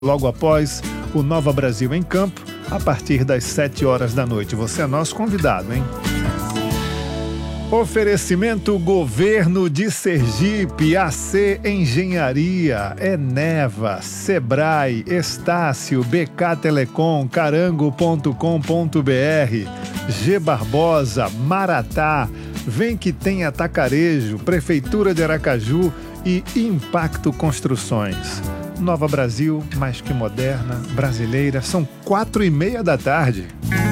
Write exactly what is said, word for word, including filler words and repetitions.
logo após o Nova Brasil em Campo, a partir das sete horas da noite. Você é nosso convidado, hein? Oferecimento Governo de Sergipe, A C Engenharia, Eneva, Sebrae, Estácio, B K Telecom, carango ponto com ponto br, G Barbosa, Maratá, Vem que tem Atacarejo, Prefeitura de Aracaju e Impacto Construções. Nova Brasil, mais que moderna, brasileira, são quatro e meia da tarde.